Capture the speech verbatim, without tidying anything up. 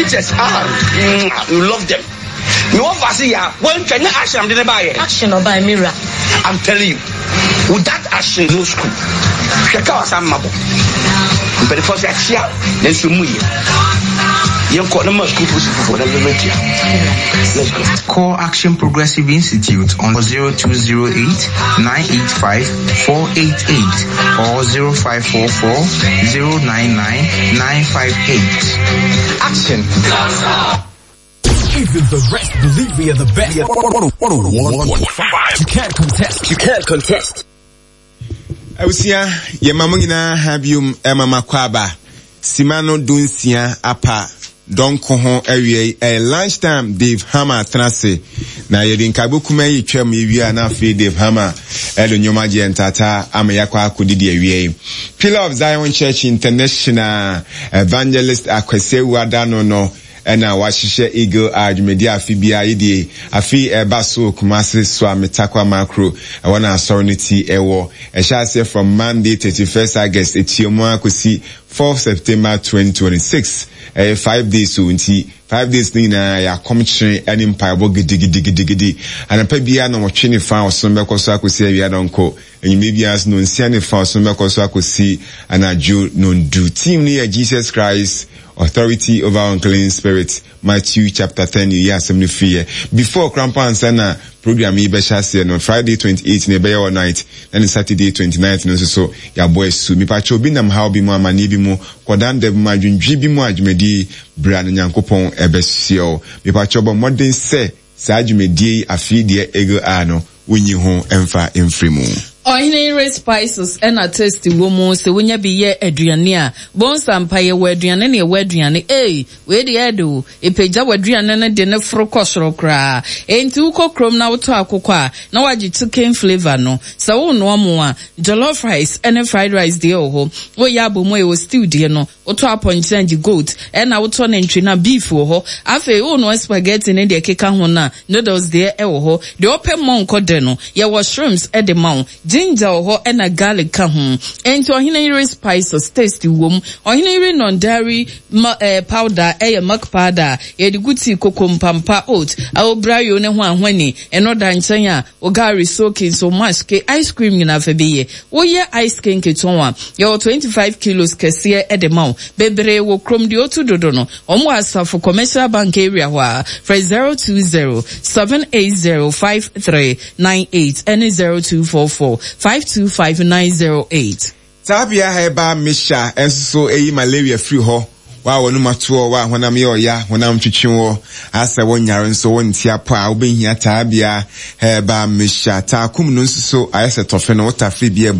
Witches are, you love them. You want to see ya when can you action I'm didn't buy it. Action or buy mirror. I'm telling you, with that action, no school. Check out some mabo. But the first action, then some way. You call them a school for the let's go. Call Action Progressive Institute on zero two zero eight nine eight five four eight eight or zero five four four zero nine nine nine five eight. Action. Even the rest believe we are the best. You can't contest. You can't contest. I was here. Ye mamungina have you Emma Makwaba. Simano Dunsia Apa. Don Cohon area a lunchtime Dave Hammer Trase. Na yedin kabukume yitwam yiwia na afi Dave Hammer edo nyomaje entata amayakwa akudidi awie. Pillar of Zion Church International Evangelist Akwese Wadano no ena washishe Eagle Arjumedi afi bia yidi afi eba so kumase so ametakwa macro I wanna authority ewo e sha say from Monday thirty-first August etiomo akosi fourth September twenty twenty-six. Uh, five days so unti five days ni na ya commission any mpaibo gidi gidi gidi gidi anapa bia na wotwe ne fa osombe koso akosi awia donko enyime bia as no nsia ne fa osombe koso akosi anajo no do team ni ya Jesus Christ Authority over unclean spirits, Matthew chapter ten, year seventy-three. Before Crampa and Sana program, Ibeshasi on Friday twenty-eighth, Nebeya night, and Saturday twenty-ninth, and so ya boys su. Mi pacho binam how be more mani be more, Kodan de Majun Jibi mo Ajmedi, Bran and Yankopon Ebesio. Mi pacho bo modern say, Sajmedi, a feed ye ego ano, winyi hon emfa infrimu. Ohinere spices and a tasty woman se when you be ye Adriania. Bon sampaye wedrian and a wedrian, eh, where the edo, a page of wedrian and a dinner for cosro cra. Ain't two cocrom now to a coqua, now I just came flavor no. So no more, jollof rice and a fried rice de oho, where yabu mo was still dear no, or to a point and you goat, and I would turn entry na beef for ho, afe oh no spaghetti in the kekahona, noodles there eho, the open monk cordeno, ya was shrimps at the mount. Ginger ho and a garlic kahum. And to Ohinere spices tasty wom. Ohinere non-dairy uh, powder, a milk powder, a guti kokum pampa oat, our brayo ne one wenny, and no danchanya, or gari soaking so much ke ice cream in a febie. Oh yeah, ice cream ketonwa. Your twenty-five kilos kesia at the mouth. Bebere wo krom di otu dodono. Omwasa for commercial bank area wa. For zero two zero seven eight zero five three nine eight and zero two four four five two five nine zero eight. Tabia heba misha enso eyi malaria free ho wa wonu matuo wa honam ye oya honam twitwiwo asa wonyare nso wontia pa obehia tabia heba misha ta kum no nso ayese tofe no wota free bia